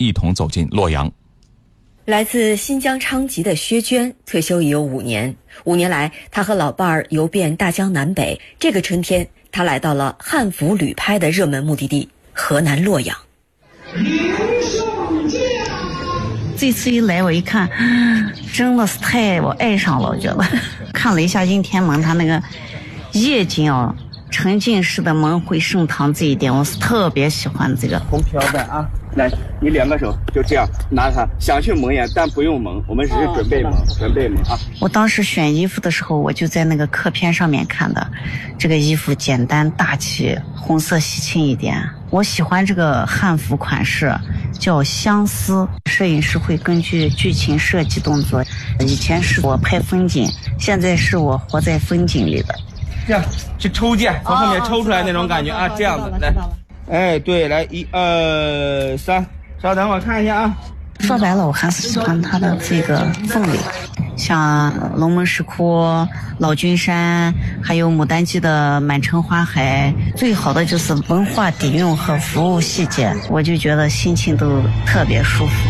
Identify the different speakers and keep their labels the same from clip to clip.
Speaker 1: 一同走进洛阳。
Speaker 2: 来自新疆昌吉的薛娟退休已有5年，5年来，她和老伴儿游遍大江南北。这个春天，她来到了汉服旅拍的热门目的地河南洛阳。
Speaker 3: 这次一来，我一看，真的是我爱上了。我觉得看了一下应天门，它那个夜景哦，沉浸式的蒙会盛唐这一点，我是特别喜欢这个。
Speaker 4: 红飘带啊，来，你2个手就这样拿它，想去蒙眼，但不用蒙，我们只是准备蒙啊。
Speaker 3: 我当时选衣服的时候，我就在那个客片上面看的，这个衣服简单大气，红色喜庆一点。我喜欢这个汉服款式，叫相思。摄影师会根据剧情设计动作，以前是我拍风景，现在是我活在风景里的。
Speaker 4: 这样去抽剑，从后面抽出来那种感觉啊，这样子来。哎，对，来1、2、3，稍等我看一下啊。
Speaker 3: 说白了，我还是喜欢它的这个氛围，像龙门石窟、老君山，还有牡丹季的满城花海，最好的就是文化底蕴和服务细节，我就觉得心情都特别舒服。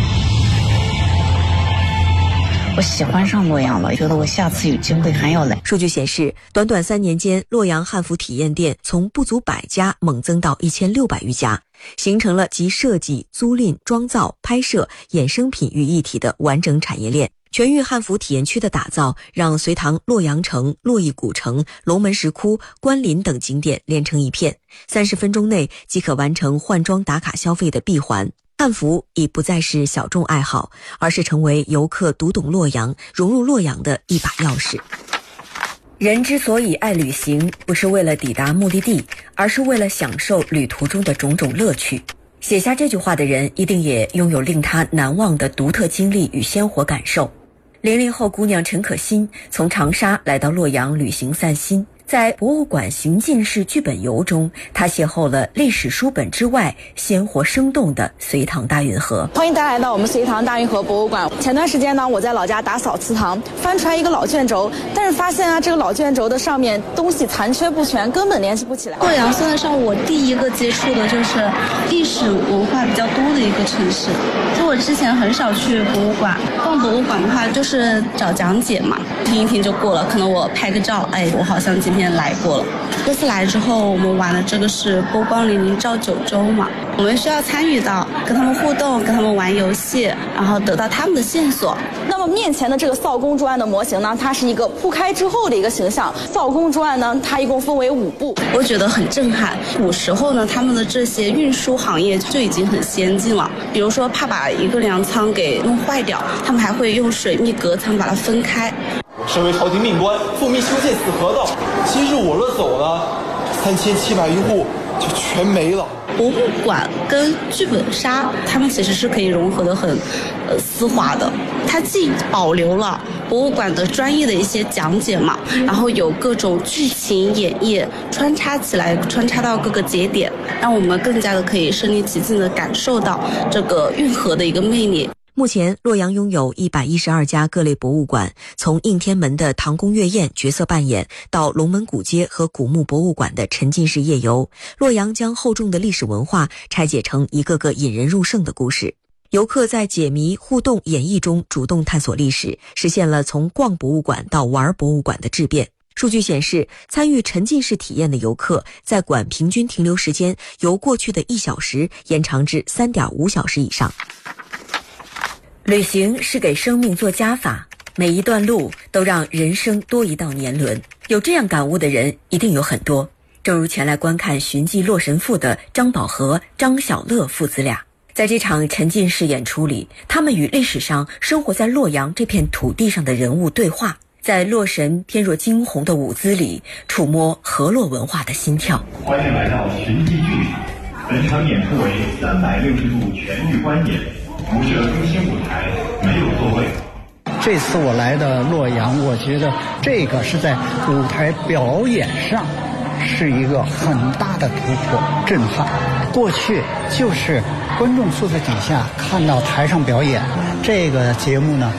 Speaker 3: 我喜欢上洛阳了，觉得我下次有机会还要来。
Speaker 2: 数据显示，短短3年间，洛阳汉服体验店从不足100家猛增到1600余家，形成了集设计、租赁、装造、拍摄、衍生品于一体的完整产业链。全域汉服体验区的打造，让隋唐洛阳城、洛邑古城、龙门石窟、关林等景点连成一片，30分钟内即可完成换装打卡消费的闭环。汉服已不再是小众爱好，而是成为游客读懂洛阳、融入洛阳的一把钥匙。人之所以爱旅行，不是为了抵达目的地，而是为了享受旅途中的种种乐趣。写下这句话的人，一定也拥有令他难忘的独特经历与鲜活感受。00后姑娘陈可辛从长沙来到洛阳旅行散心，在博物馆行进式剧本游中，她邂逅了历史书本之外鲜活生动的隋唐大运河。
Speaker 5: 欢迎大家来到我们隋唐大运河博物馆。前段时间呢，我在老家打扫祠堂，翻出来一个老卷轴，但是发现啊，这个老卷轴的上面东西残缺不全，根本联系不起来。
Speaker 6: 洛阳算得上我第一个接触的就是历史文化比较多的一个城市。就我之前很少去博物馆，逛博物馆的话就是找讲解嘛，听一听就过了。可能我拍个照，哎，我好像今天来过了。这次来之后，我们玩的这个是波光粼粼照九州嘛，我们需要参与到跟他们互动，跟他们玩游戏，然后得到他们的线索。
Speaker 5: 那么面前的这个扫公主案的模型呢，它是一个铺开之后的一个形象。扫公主案呢，它一共分为5步，
Speaker 6: 我觉得很震撼。古时候呢，他们的这些运输行业就已经很先进了，比如说怕把一个粮仓给弄坏掉，他们还会用水密隔层把它分开。
Speaker 7: 身为朝廷命官，奉命修建此河道，今日我若走了，3700余户就全没了。
Speaker 6: 博物馆跟剧本杀，他们其实是可以融合的很丝滑的。它既保留了博物馆的专业的一些讲解嘛，然后有各种剧情演绎穿插起来，穿插到各个节点，让我们更加的可以身临其境的感受到这个运河的一个魅力。
Speaker 2: 目前，洛阳拥有112家各类博物馆，从应天门的唐宫月宴角色扮演，到龙门古街和古墓博物馆的沉浸式夜游，洛阳将厚重的历史文化拆解成一个个引人入胜的故事。游客在解谜、互动、演绎中主动探索历史，实现了从逛博物馆到玩博物馆的质变。数据显示，参与沉浸式体验的游客在馆平均停留时间由过去的1小时延长至3.5小时以上。旅行是给生命做加法，每一段路都让人生多一道年轮。有这样感悟的人一定有很多，正如前来观看《寻迹洛神赋》的张宝和、张小乐父子俩。在这场沉浸式演出里，他们与历史上生活在洛阳这片土地上的人物对话，在洛神翩若惊鸿的舞姿里触摸河洛文化的心跳。
Speaker 8: 欢迎来到寻迹剧场，本场演出为360度全域观演，不设中心舞台，没有座位。
Speaker 9: 这次我来的洛阳，我觉得这个是在舞台表演上是一个很大的突破震撼。过去就是观众坐在底下看到台上表演，这个节目呢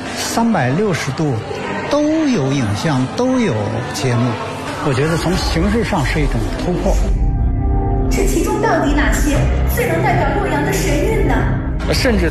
Speaker 9: 360度都有影像，都有节目，我觉得从形式上是一种突破。
Speaker 10: 这其中到底哪些最能代表洛阳的神韵呢？
Speaker 4: 甚至